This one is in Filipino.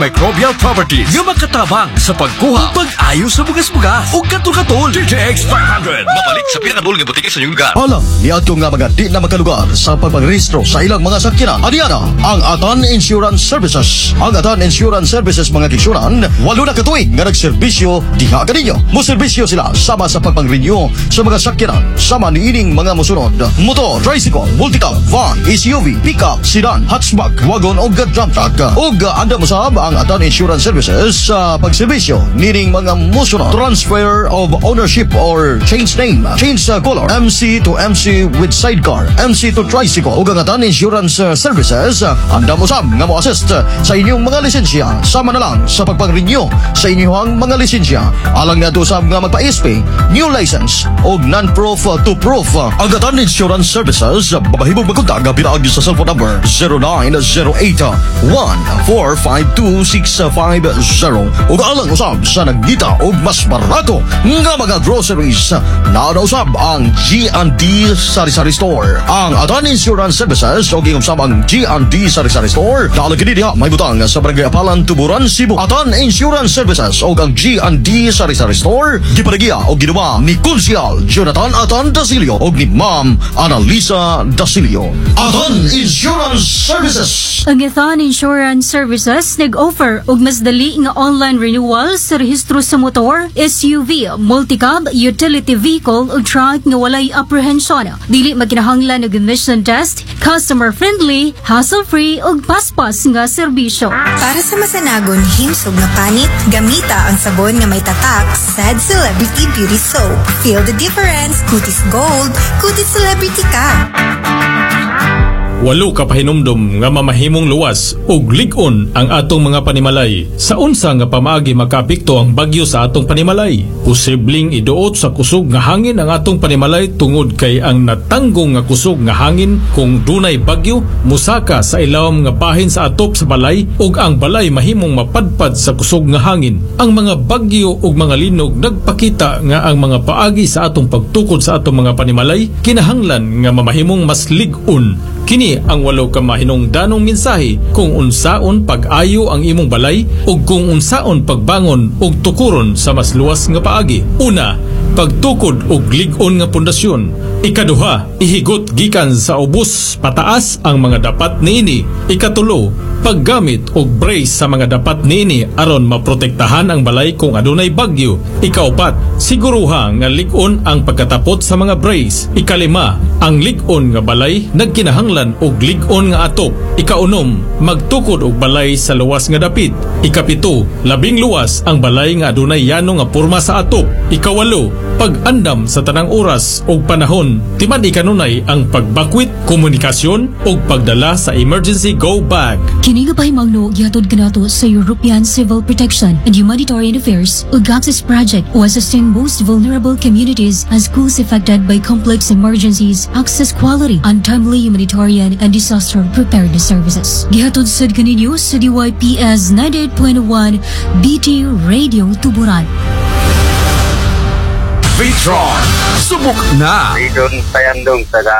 antimicrobial properties nga makatabang sa pagkuha pag-ayo sa bugas-bugas o katul-katul. DTX 500 mabalik sa pinakadul nga butike sa inyong lugar. Alam, niya nga mga di na makalugar sa pagpagrehistro sa ilang mga sakyanan. Adiana, ang Atan Insurance Services. Ang Atan Insurance Services mga kiksunan, 8 na katuig nga nagserbisyo diha kaninyo. Moserbisyo sila sama sa pagpang-renew sa mga sakyanan sama niining mga musunod: motor, tricycle, multicab, van, SUV, pickup, sedan, hatchback, wagon o dump truck. O anda mo sab ang Atan Insurance Services sa pagserbisyo niining mga musunod: transfer of ownership or change name, change color, MC to MC with sidecar, MC to tricycle. O Atan Insurance Services, anda mo sab nga mo assist sa inyong mga lisensya sama na lang sa pagpang-renew sa inyong mga lisensya. Alang nga to sab nga magpa-SP, new license o non-proof to proof. Ang Atan Insurance Services, babahibog magkontak pinaagi sa cellphone number 0908-1452-650. O alang usab sa nagdita o mas barato nga mga groceries na usab ang G&D Sari-Sari Store. Ang Atan Insurance Services o gingusab ang G&D Sari-Sari Store naalagin diha may butang sa Barangay Apalan, Tuburan, Cebu. Atan Insurance Services o ang G&D Sari-Sari Store gipadagya o ginawa ni Konsyal Jonathan Atan Dasilio o ni Ma'am Analisa Dasilio. Atan Insurance Services. Ang Atan Insurance Services nag-offer og mas dali nga online renewal sa rehistro sa motor, SUV, multicab, utility vehicle o truck nga walay apprehension. Dili makinahanglan og emission test, customer friendly, hassle-free ug paspas nga serbisyo. Para sa masanagon himsog na panit, gamita ang sabon nga may tatak Sad Celebrity Beauty Soap. Feel the difference, kutis gold, kutis celebrity ka. 8 ka pahinumdum nga mamahimong luwas ug lig-on ang atong mga panimalay. Sa unsa nga pamaagi makapekto ang bagyo sa atong panimalay? Posibleng iduot sa kusog nga hangin ang atong panimalay tungod kay ang natanggong nga kusog nga hangin kung dunay bagyo musaka sa ilawom nga bahin sa atop sa balay ug ang balay mahimong mapadpad sa kusog nga hangin. Ang mga bagyo ug mga linog nagpakita nga ang mga paagi sa atong pagtukod sa atong mga panimalay kinahanglan nga mamahimong mas lig-on. Kini ang 8 ka mahinungdanong mensahe kung unsaon pag-ayo ang imong balay ug kung unsaon pagbangon ug tukuron sa mas luwas nga paagi. Una, pagtukod og lig-on nga pundasyon. Ikaduha, ihigot gikan sa ubos pataas ang mga dapat niini. Ikatulo, paggamit og brace sa mga dapat niini aron maprotektahan ang balay kung adunay bagyo. Ikaupat, siguruha nga lig-on ang pagkatapot sa mga brace. Ikalima, ang lig-on nga balay nagkinahanglan og lig-on nga atop. Ikaunom, magtukod og balay sa luwas nga dapit. Ikapito, labing luwas ang balay nga adunay yano nga porma sa atop. Ikawalo, pag-andam sa tanang oras og panahon. Timan ikanunay ang pagbakwit, komunikasyon ug pagdala sa emergency go bag. Kini nga pahimangno gihatod kanato sa European Civil Protection and Humanitarian Affairs ug Access Project o assisting most vulnerable communities and schools affected by complex emergencies, access quality, and timely humanitarian and disaster preparedness services. Gihatod sad kaninyo sa DYPS 98.1 BT Radio Tuburan. Vitron, subok na! Idong Sayandong sa